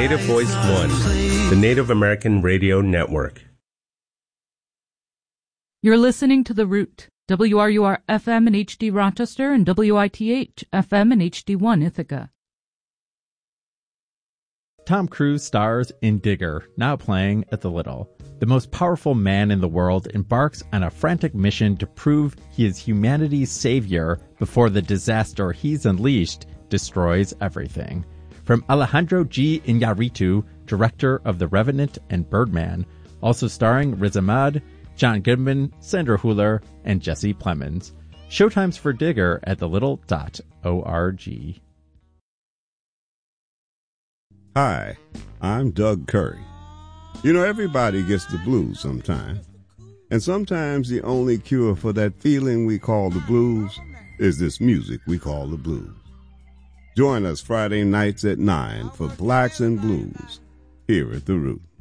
Native Voice One, the Native American Radio Network. You're listening to The Root, WRUR FM and HD Rochester and WITH FM and HD1 Ithaca. Tom Cruise stars in Digger, now playing at the Little. The most powerful man in the world embarks on a frantic mission to prove he is humanity's savior before the disaster he's unleashed destroys everything. From Alejandro G. Iñárritu, director of The Revenant and Birdman, also starring Riz Ahmed, John Goodman, Sandra Hüller, and Jesse Plemons. Showtimes for Digger at thelittle.org. Hi, I'm Doug Curry. You know, everybody gets the blues sometime. And sometimes the only cure for that feeling we call the blues is this music we call the blues. Join us Friday nights at 9 for Blacks and Blues here at The Root.